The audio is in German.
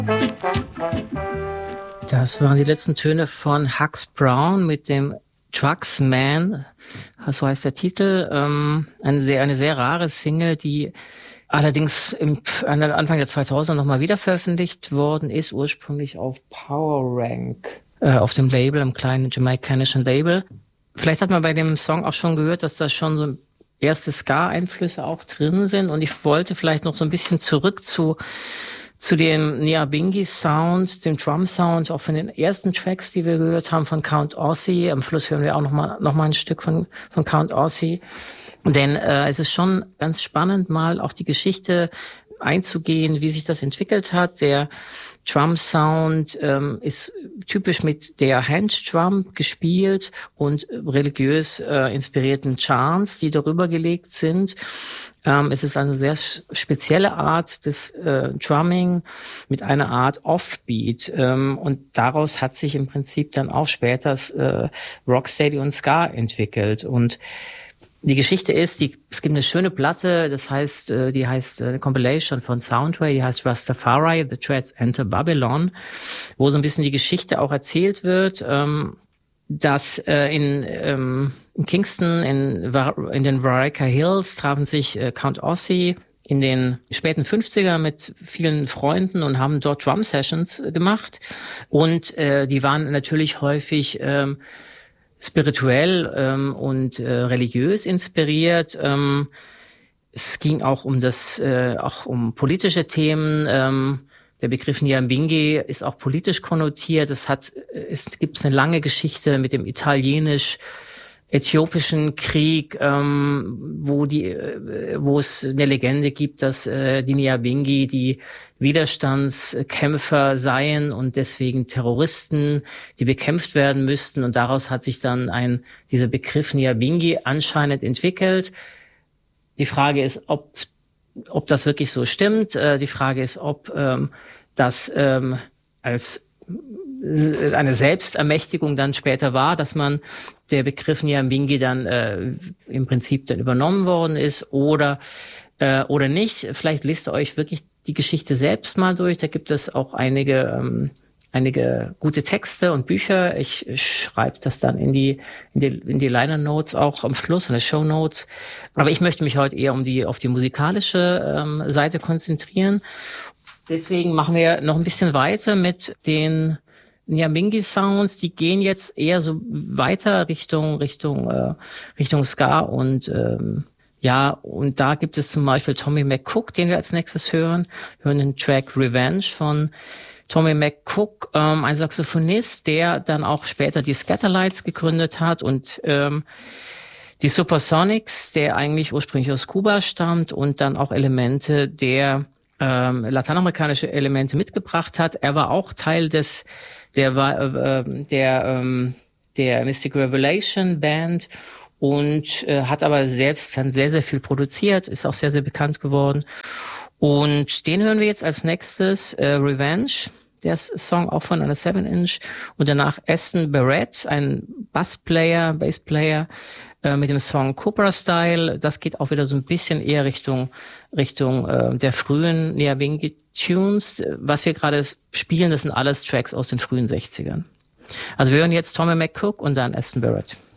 Das waren die letzten Töne von Hux Brown mit dem Trucksman, so heißt der Titel. Eine sehr rare Single, die allerdings Anfang der 2000er nochmal wieder veröffentlicht worden ist, ursprünglich auf Power Rank, auf dem Label, einem kleinen jamaikanischen Label. Vielleicht hat man bei dem Song auch schon gehört, dass da schon so erste Ska-Einflüsse auch drin sind, und ich wollte vielleicht noch so ein bisschen zurück zu dem Nyabinghi-Sound, dem Drum-Sound, auch von den ersten Tracks, die wir gehört haben von Count Ossie. Am Schluss hören wir auch noch mal ein Stück von Count Ossie. Denn es ist schon ganz spannend, mal auch die Geschichte einzugehen, wie sich das entwickelt hat. Der Drum-Sound ist typisch mit der Hand-Drum gespielt und religiös inspirierten Chants, die darüber gelegt sind. Es ist eine sehr spezielle Art des Drumming mit einer Art Offbeat. Und daraus hat sich im Prinzip dann auch später das Rocksteady und Ska entwickelt. Und die Geschichte ist, es gibt eine schöne Platte, die heißt eine Compilation von Soundwave, die heißt Rastafari, The Threads Enter Babylon, wo so ein bisschen die Geschichte auch erzählt wird, dass in Kingston, in den Wairika Hills trafen sich Count Ossie in den späten 50er mit vielen Freunden und haben dort Drum Sessions gemacht. Und die waren natürlich häufig spirituell und religiös inspiriert. Es ging auch um politische Themen. Der Begriff Nyabinghi ist auch politisch konnotiert. Es gibt eine lange Geschichte mit dem italienisch-äthiopischen Krieg, wo es eine Legende gibt, dass die Nyabinghi die Widerstandskämpfer seien und deswegen Terroristen, die bekämpft werden müssten. Und daraus hat sich dann dieser Begriff Nyabinghi anscheinend entwickelt. Die Frage ist, ob das wirklich so stimmt. Die Frage ist, ob das als eine Selbstermächtigung dann später war, dass der Begriff Nyabinghi dann im Prinzip dann übernommen worden ist oder nicht. Vielleicht lest ihr euch wirklich die Geschichte selbst mal durch. Da gibt es auch einige gute Texte und Bücher. Ich schreibe das dann in die Liner Notes auch am Schluss, in den Show Notes. Aber ich möchte mich heute eher auf die musikalische Seite konzentrieren. Deswegen machen wir noch ein bisschen weiter mit den Nyabinghi Sounds. Die gehen jetzt eher so weiter Richtung Ska und und da gibt es zum Beispiel Tommy McCook, den wir als nächstes hören. Wir hören den Track Revenge von Tommy McCook, ein Saxophonist, der dann auch später die Scatterlights gegründet hat und die Supersonics, der eigentlich ursprünglich aus Kuba stammt und dann auch Elemente lateinamerikanische Elemente mitgebracht hat. Er war auch Teil der Mystic Revelation Band und hat aber selbst dann sehr, sehr viel produziert, ist auch sehr, sehr bekannt geworden. Und den hören wir jetzt als nächstes, Revenge, der Song auch von einer 7-Inch. Und danach Aston Barrett, ein Bassplayer mit dem Song Cobra Style. Das geht auch wieder so ein bisschen eher Richtung der frühen Nyabinghi Tunes. Was wir gerade spielen, das sind alles Tracks aus den frühen 60ern. Also wir hören jetzt Tommy McCook und dann Aston Barrett.